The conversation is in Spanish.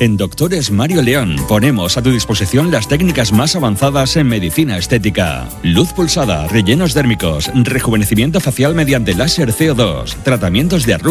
En Doctores Mario León ponemos a tu disposición las técnicas más avanzadas en medicina estética. Luz pulsada, rellenos dérmicos, rejuvenecimiento facial mediante láser CO2, tratamientos de arrugas